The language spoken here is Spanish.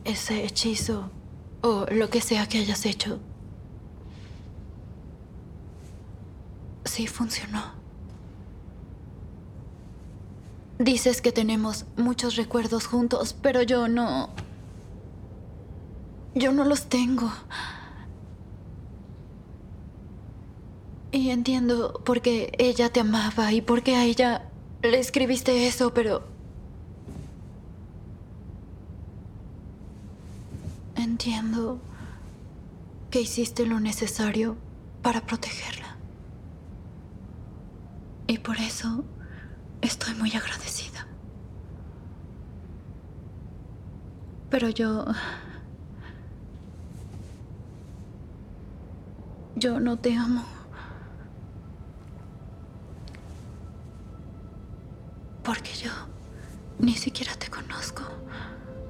ese hechizo o lo que sea que hayas hecho sí funcionó. Dices que tenemos muchos recuerdos juntos, pero yo no los tengo. Y entiendo por qué ella te amaba y por qué a ella le escribiste eso, pero entiendo que hiciste lo necesario para protegerla. Y por eso estoy muy agradecida. Pero yo no te amo. Porque yo ni siquiera